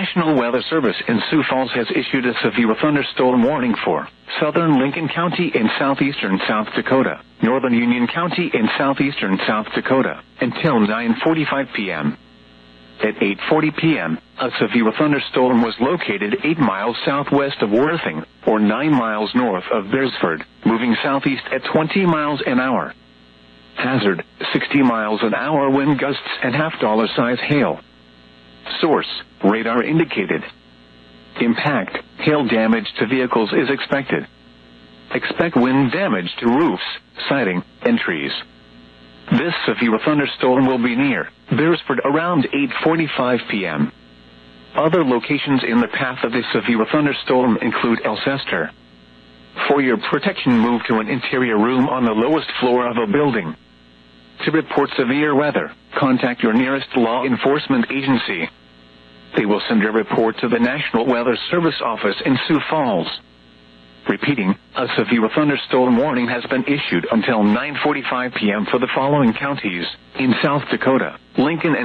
National Weather Service in Sioux Falls has issued a severe thunderstorm warning for southern Lincoln County in southeastern South Dakota, northern Union County in southeastern South Dakota, until 9:45 p.m. At 8:40 p.m., a severe thunderstorm was located 8 miles southwest of Worthing, or 9 miles north of Beresford, moving southeast at 20 miles an hour. Hazard, 60 miles an hour wind gusts and $half-size hail. Source, radar indicated. Impact, hail damage to vehicles is expected. Expect wind damage to roofs, siding, and trees. This severe thunderstorm will be near Beresford around 8:45 p.m. Other locations in the path of this severe thunderstorm include Alcester. For your protection, move to an interior room on the lowest floor of a building. To report severe weather, contact your nearest law enforcement agency. They will send a report to the National Weather Service office in Sioux Falls. Repeating, a severe thunderstorm warning has been issued until 9:45 p.m. for the following counties in South Dakota: Lincoln and